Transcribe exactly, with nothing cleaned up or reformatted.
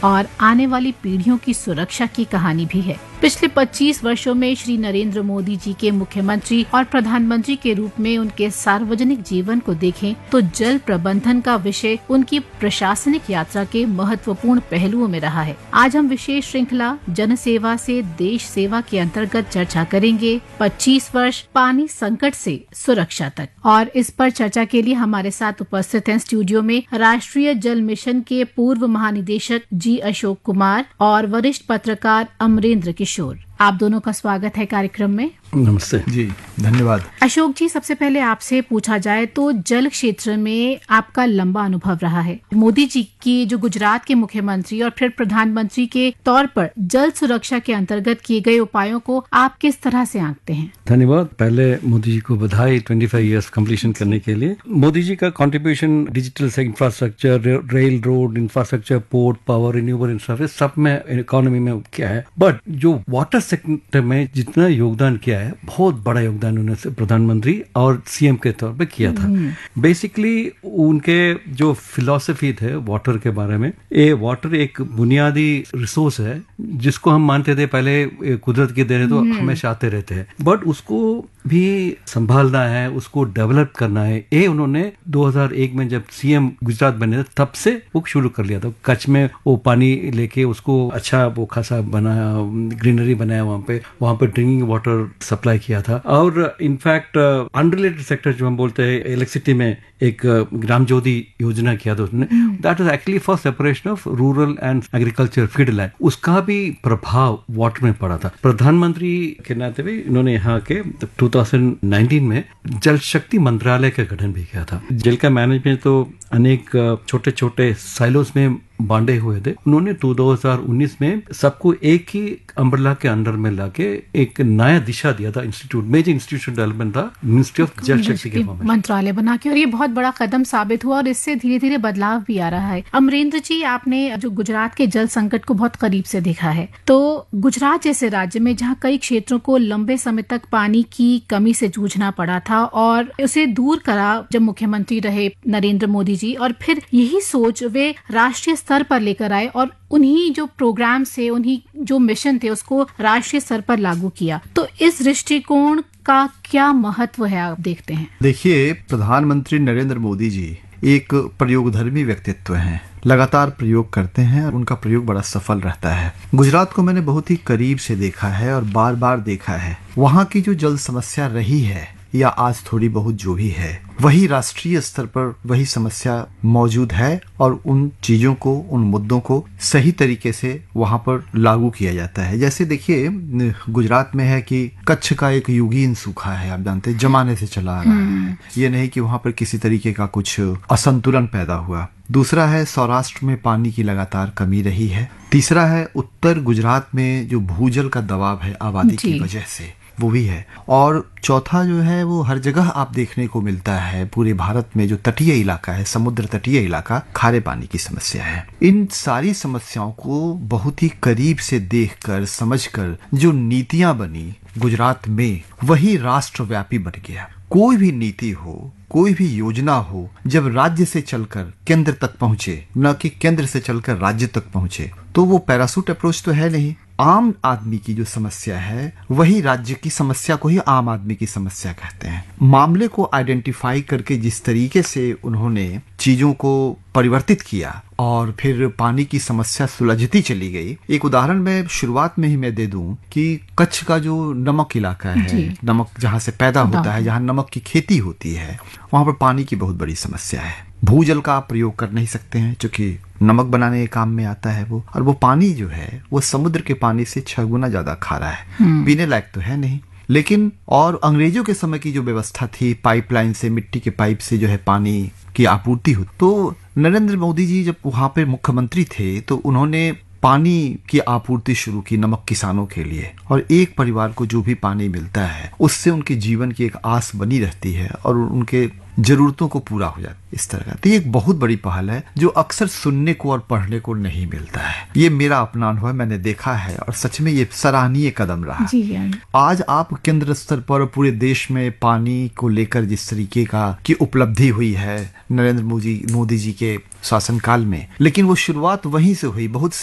और आने वाली पीढ़ियों की सुरक्षा की कहानी भी है। पिछले पच्चीस वर्षों में श्री नरेंद्र मोदी जी के मुख्यमंत्री और प्रधानमंत्री के रूप में उनके सार्वजनिक जीवन को देखें तो जल प्रबंधन का विषय उनकी प्रशासनिक यात्रा के महत्वपूर्ण पहलुओं में रहा है। आज हम विशेष श्रृंखला जन सेवा से देश सेवा के अंतर्गत चर्चा करेंगे पच्चीस वर्ष पानी संकट से सुरक्षा तक। और इस पर चर्चा के लिए हमारे साथ उपस्थित हैं स्टूडियो में राष्ट्रीय जल मिशन के पूर्व महानिदेशक जी अशोक कुमार और वरिष्ठ पत्रकार अमरेंद्र किशोर। आप दोनों का स्वागत है कार्यक्रम में। नमस्ते जी, धन्यवाद। अशोक जी, सबसे पहले आपसे पूछा जाए तो जल क्षेत्र में आपका लंबा अनुभव रहा है। मोदी जी की जो गुजरात के मुख्यमंत्री और फिर प्रधानमंत्री के तौर पर जल सुरक्षा के अंतर्गत किए गए उपायों को आप किस तरह से आंकते हैं? धन्यवाद। पहले मोदी जी को बधाई पच्चीस इयर्स कंप्लीशन करने के लिए। मोदी जी का कंट्रीब्यूशन डिजिटल से infrastructure, rail, road infrastructure, port, power, renewable infrastructure सब में इकोनॉमी में क्या है, बट जो वाटर सेक्टर में जितना योगदान किया है बहुत बड़ा योगदान उन्होंने प्रधानमंत्री और सीएम के तौर पे किया था। बेसिकली उनके जो फिलॉसफी थे वाटर के बारे में, ये वाटर एक बुनियादी रिसोर्स है जिसको हम मानते थे पहले कुदरत की देन है तो हमेशा आते रहते हैं, बट उसको भी संभालना है, उसको डेवलप करना है। ये उन्होंने दो हज़ार एक में जब सीएम गुजरात बने तब से वो शुरू कर लिया था। कच्छ में वो पानी लेके उसको अच्छा वो खासा बनाया, ग्रीनरी बनाया, वहाँ पे वहाँ पे ड्रिंकिंग वाटर सप्लाई किया था। और इनफैक्ट अनरिलेटेड सेक्टर जो हम बोलते हैं इलेक्ट्रिसिटी में एक ग्राम ज्योति योजना किया था उसने। That is actually for separation of rural and agriculture field land. उसका भी प्रभाव वाटर में पड़ा था। प्रधानमंत्री के नाते भी इन्होंने यहाँ के दो हज़ार उन्नीस में जल शक्ति मंत्रालय का गठन भी किया था। जल का मैनेजमेंट तो अनेक छोटे छोटे साइलोस में बांटे हुए थे। उन्होंने दो हज़ार उन्नीस में सबको एक ही अम्ब्रेला के अंडर में लाके एक नया दिशा दिया था। इंस्टीट्यूट मेजर इंस्टीट्यूट डेवलपमेंट था, मिनिस्ट्री ऑफ जल शक्ति के मंत्रालय बना के, और ये बहुत बड़ा कदम साबित हुआ और इससे धीरे धीरे बदलाव भी आ रहा है। अमरेंद्र जी, आपने जो गुजरात के जल संकट को बहुत करीब से देखा है, तो गुजरात जैसे राज्य में जहाँ कई क्षेत्रों को लंबे समय तक पानी की कमी से जूझना पड़ा था और उसे दूर करा जब मुख्यमंत्री रहे नरेंद्र मोदी जी, और फिर यही सोच वे राष्ट्रीय स्तर पर लेकर आए और उन्हीं जो प्रोग्राम से, उन्हीं जो मिशन थे उसको राष्ट्रीय स्तर पर लागू किया। तो इस दृष्टिकोण का क्या महत्व है आप देखते हैं? देखिए, प्रधानमंत्री नरेंद्र मोदी जी एक प्रयोगधर्मी व्यक्तित्व हैं। लगातार प्रयोग करते हैं और उनका प्रयोग बड़ा सफल रहता है। गुजरात को मैंने बहुत ही करीब से देखा है और बार बार देखा है। वहाँ की जो जल समस्या रही है या आज थोड़ी बहुत जो भी है, वही राष्ट्रीय स्तर पर वही समस्या मौजूद है और उन चीजों को, उन मुद्दों को सही तरीके से वहां पर लागू किया जाता है। जैसे देखिए, गुजरात में है कि कच्छ का एक युगीन सूखा है, आप जानते हैं, जमाने से चला आ रहा है। ये नहीं कि वहां पर किसी तरीके का कुछ असंतुलन पैदा हुआ। दूसरा है, सौराष्ट्र में पानी की लगातार कमी रही है। तीसरा है, उत्तर गुजरात में जो भूजल का दबाव है आबादी की वजह से, वो भी है। और चौथा जो है, वो हर जगह आप देखने को मिलता है पूरे भारत में, जो तटीय इलाका है, समुद्र तटीय इलाका, खारे पानी की समस्या है। इन सारी समस्याओं को बहुत ही करीब से देखकर, समझकर जो नीतियां बनी गुजरात में, वही राष्ट्रव्यापी बन गया। कोई भी नीति हो, कोई भी योजना हो, जब राज्य से चलकर केंद्र तक पहुंचे, न कि केंद्र से चलकर राज्य तक पहुंचे, तो वो पैरासूट अप्रोच तो है नहीं। आम आदमी की जो समस्या है वही राज्य की समस्या को ही आम आदमी की समस्या कहते हैं। मामले को आइडेंटिफाई करके जिस तरीके से उन्होंने चीजों को परिवर्तित किया और फिर पानी की समस्या सुलझती चली गई। एक उदाहरण मैं शुरुआत में ही मैं दे दूं कि कच्छ का जो नमक इलाका है, नमक जहां से पैदा होता है, जहां नमक की खेती होती है, वहां पर पानी की बहुत बड़ी समस्या है। भूजल का आप प्रयोग कर नहीं सकते हैं क्योंकि नमक बनाने के काम में आता है वो, और वो पानी जो है वो समुद्र के पानी से छह गुना ज्यादा खारा है, पीने लायक तो है नहीं। लेकिन और अंग्रेजों के समय की जो व्यवस्था थी, पाइपलाइन से, मिट्टी के पाइप से जो है पानी की आपूर्ति हो, तो नरेंद्र मोदी जी जब वहां पे मुख्यमंत्री थे तो उन्होंने पानी की आपूर्ति शुरू की नमक किसानों के लिए, और एक परिवार को जो भी पानी मिलता है उससे उनके जीवन की एक आस बनी रहती है और उनके जरूरतों को पूरा हो जाता है। इस तरह का तो ये एक बहुत बड़ी पहल है जो अक्सर सुनने को और पढ़ने को नहीं मिलता है। ये मेरा अपना अनुभव है, मैंने देखा है और सच में ये सराहनीय कदम रहा। जी आज आप केंद्र स्तर पर पूरे देश में पानी को लेकर जिस तरीके का की उपलब्धि हुई है नरेंद्र मोदी मोदी जी के शासनकाल में, लेकिन वो शुरुआत वहीं से हुई। बहुत